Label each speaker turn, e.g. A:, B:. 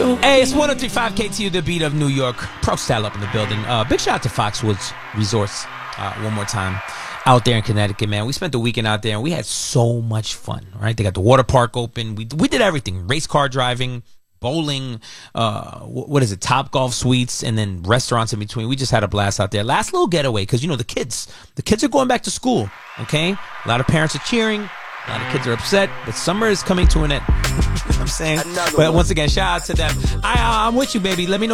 A: Hey, it's 103.5 KTU, the beat of New York. Pro Style up in the building. Big shout out to Foxwoods Resorts one more time out there in Connecticut, man. We spent the weekend out there and we had so much fun, right? They got the water park open. We did everything. Race car driving, bowling, what is it, Top Golf Suites, and then restaurants in between. We just had a blast out there. Last little getaway because, you know, the kids are going back to school, okay? A lot of parents are cheering. A lot of kids are upset, but summer is coming to an end. You know what I'm saying? But once again, shout out to them. I'm with you, baby. Let me know